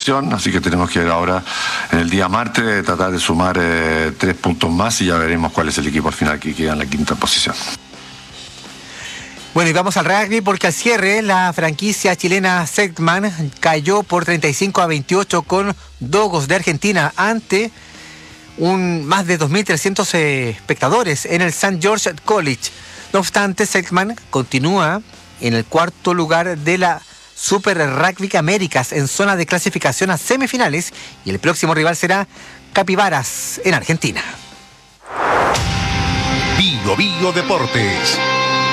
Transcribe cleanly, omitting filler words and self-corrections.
clasificación, así que tenemos que ahora, en el día martes, tratar de sumar 3 puntos más y ya veremos cuál es el equipo al final que queda en la quinta posición. Bueno, y vamos al rugby porque al cierre la franquicia chilena Selkman cayó por 35-28 con Dogos de Argentina ante más de 2.300 espectadores en el St. George College. No obstante, Selkman continúa en el cuarto lugar de la Super Rugby Américas en zona de clasificación a semifinales y el próximo rival será Capibaras en Argentina. Bio Deportes.